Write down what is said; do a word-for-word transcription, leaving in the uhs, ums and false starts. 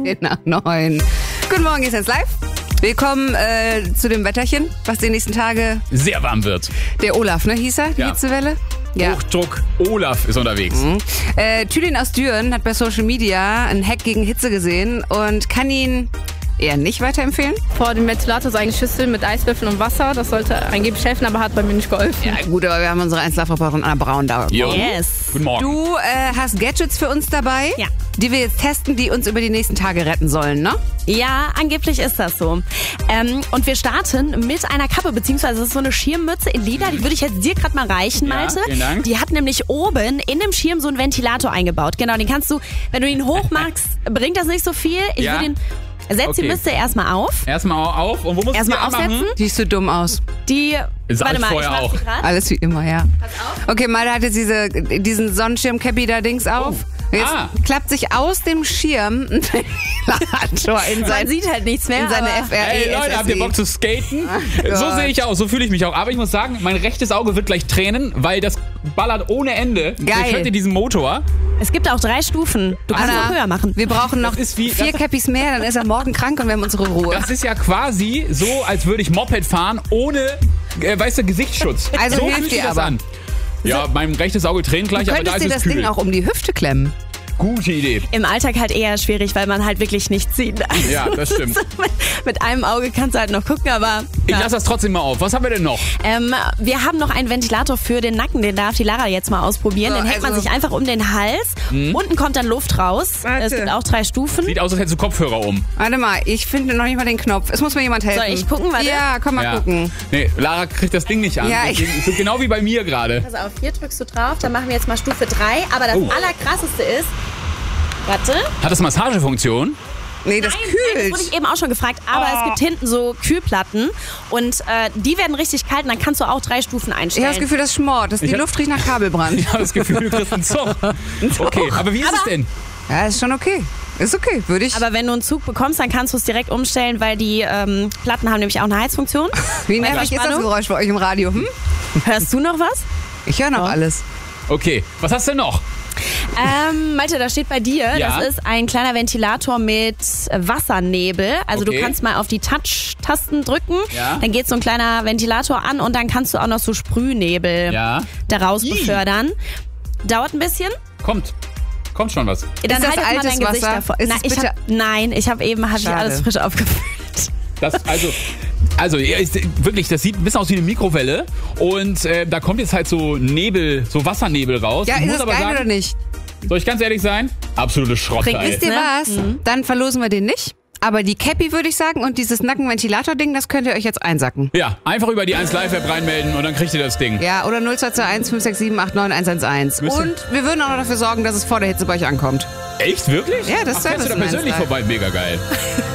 Nach neun. Guten Morgen, hier ist jetzt live. Willkommen äh, zu dem Wetterchen, was die nächsten Tage sehr warm wird. Der Olaf, ne, hieß er, die ja. Hitzewelle? Ja. Hochdruck Olaf ist unterwegs. Mhm. Äh, Thülin aus Düren hat bei Social Media einen Hack gegen Hitze gesehen und kann ihn eher nicht weiterempfehlen. Vor dem Ventilator so eine Schüssel mit Eiswürfeln und Wasser. Das sollte angeblich helfen, aber hat bei mir nicht geholfen. Ja gut, aber wir haben unsere eins Live Reporterin Anna Braun da. Yes. Guten Morgen. Du äh, hast Gadgets für uns dabei, ja. die wir jetzt testen, die uns über die nächsten Tage retten sollen, ne? Ja, angeblich ist das so. Ähm, und wir starten mit einer Kappe, beziehungsweise das ist so eine Schirmmütze in Lila, die würde ich jetzt dir gerade mal reichen, ja, Malte. Vielen Dank. Die hat nämlich oben in dem Schirm so einen Ventilator eingebaut. Genau, den kannst du, wenn du ihn hochmachst, bringt das nicht so viel. Ich ja. würde ihn... Setz okay. die Mütze erstmal auf. Erstmal auf. Und wo muss erstmal ich die aufsetzen? anmachen? Die sieht so dumm aus. Die. Sag warte ich mal, vorher ich mach auch. sie grad. Alles wie immer, ja. Pass auf. Okay, Malte hat jetzt diese, diesen Sonnenschirm-Cappy da Dings auf. Oh. Jetzt Ah. klappt sich aus dem Schirm ein Ventilator in, Man sein, sieht halt nichts mehr. in seine aber- F R E. Ey Leute, habt ihr Bock zu skaten? So sehe ich aus, so fühle ich mich auch. Aber ich muss sagen, mein rechtes Auge wird gleich tränen, weil das ballert ohne Ende. Geil. Ich hörte diesen Motor. Es gibt auch drei Stufen. Du kannst Anna, auch höher machen. Wir brauchen noch Das ist wie- vier das- Cappies mehr, dann ist er morgen krank und wir haben unsere Ruhe. Das ist ja quasi so, als würde ich Moped fahren ohne, äh, weißt du, Gesichtsschutz. Also so hilft fühlt sich dir das aber. an. Ja, mein rechtes Auge tränt gleich, Du aber da könntest ist dir es das kühl. Ding auch um die Hüfte klemmen. Gute Idee. Im Alltag halt eher schwierig, weil man halt wirklich nichts sieht. Also Ja, das stimmt. mit einem Auge kannst du halt noch gucken, aber... Ich ja. lasse das trotzdem mal auf. Was haben wir denn noch? Ähm, wir haben noch einen Ventilator für den Nacken, den darf die Lara jetzt mal ausprobieren. So, Den hängt man also- sich einfach um den Hals. Unten kommt dann Luft raus. Warte. Es gibt auch drei Stufen. Sieht aus, als hättest du Kopfhörer um. Warte mal, ich finde noch nicht mal den Knopf. Es muss mir jemand helfen. Soll ich gucken? Warte. Ja, komm mal Ja. gucken. Nee, Lara kriegt das Ding nicht an. Ja, ich- Das ist genau wie bei mir gerade. Pass auf, hier drückst du drauf. Dann machen wir jetzt mal Stufe drei. Aber das Oh. Allerkrasseste ist... Warte. Hat das Massagefunktion? Nee, das Nein, nein, das kühlt. wurde ich eben auch schon gefragt. Aber Oh. es gibt hinten so Kühlplatten. Und äh, die werden richtig kalt. Und dann kannst du auch drei Stufen Ich einstellen. habe das Gefühl, das schmort. Das, die Ich hab- Luft riecht nach Kabelbrand. Ich habe das Gefühl, du kriegst einen Zug. Okay, aber wie ist es denn? Ja, ist schon okay. Ist okay, würde ich. Aber wenn du einen Zug bekommst, dann kannst du es direkt umstellen, weil die ähm, Platten haben nämlich auch eine Heizfunktion. Wie nervig ist das Spannung? Geräusch bei euch im Radio? Hm? Hörst du noch was? Ich höre noch Ja. alles. Okay, was hast du denn noch? Ähm, Malte, da steht bei dir, Ja. das ist ein kleiner Ventilator mit Wassernebel. Also Okay. du kannst mal auf die Touch-Tasten drücken, Ja. dann geht so ein kleiner Ventilator an und dann kannst du auch noch so Sprühnebel Ja. daraus Ih. befördern. Dauert ein bisschen. Kommt. Kommt schon was. Dann das halt jetzt mal altes dein Gesicht Wasser? davor. Ist Na, es ich bitte- hab, nein, ich habe eben hab ich Schade. alles frisch aufgefüllt. Das, also, also ja, ist, wirklich, das sieht ein bisschen aus wie eine Mikrowelle. Und äh, da kommt jetzt halt so Nebel, so Wassernebel raus. Ja, Ich ist muss es aber geil sagen, oder nicht? soll ich ganz ehrlich sein? Absolute Schrottteil. Wisst ihr Ne? was? Dann verlosen wir den nicht. Aber die Cappy würde ich sagen und dieses Nackenventilator-Ding, das könnt ihr euch jetzt einsacken. Ja, einfach über die eins Live App reinmelden und dann kriegt ihr das Ding. Ja, oder null zwei zwei eins fünf sechs sieben acht neun eins eins eins. Wisst ihr- Und wir würden auch noch dafür sorgen, dass es vor der Hitze bei euch ankommt. Echt, wirklich? Ja, das Ach, ist fährst du da Service in persönlich eins Live. vorbei? Mega geil.